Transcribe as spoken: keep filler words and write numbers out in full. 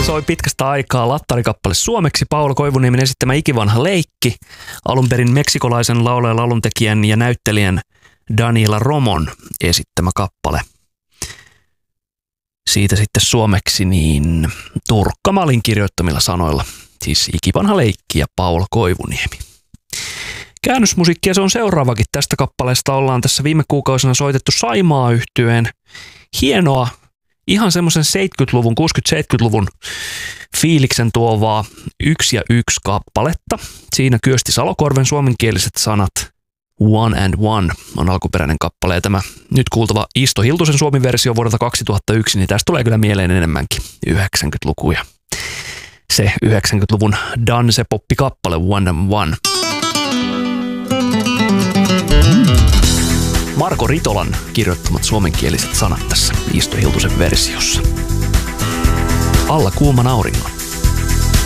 soi pitkästä aikaa lattarikappale suomeksi Paula Koivuniemen esittämä Ikivanha leikki, alun perin meksikolaisen laulajan, lauluntekijän ja näyttelijän Daniela Romon esittämä kappale. Siitä sitten suomeksi niin Turkka Malin kirjoittamilla sanoilla, siis Ikivanha leikki ja Paula Koivuniemi. Käännösmusiikkia se on seuraavakin. Tästä kappaleesta ollaan tässä viime kuukausina soitettu Saimaa-yhtyeen hienoa, ihan semmoisen seitsemänkymmentäluvun, kuusikymmentä-seitsemänkymmentäluvun fiiliksen tuovaa yksi ja yksi kappaletta. Siinä Kyösti Salokorven suomenkieliset sanat One and One on alkuperäinen kappale. Ja tämä nyt kuultava Isto Hiltusen suomi-versio vuodelta kaksituhattayksi, niin tästä tulee kyllä mieleen enemmänkin yhdeksänkymmentälukuja. Se yhdeksänkymmentäluvun dance-poppi-kappale One and One. Marko Ritolan kirjoittamat suomenkieliset sanat tässä Isto Hiltusen versiossa. Alla kuuman auringon.